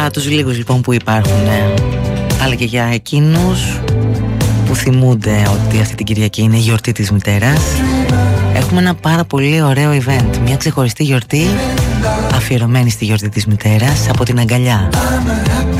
Για τους λίγους λοιπόν που υπάρχουν, αλλά και για εκείνους που θυμούνται ότι αυτή την Κυριακή είναι η γιορτή της μητέρας, έχουμε ένα πάρα πολύ ωραίο event. Μια ξεχωριστή γιορτή αφιερωμένη στη γιορτή της μητέρας από την Αγκαλιά.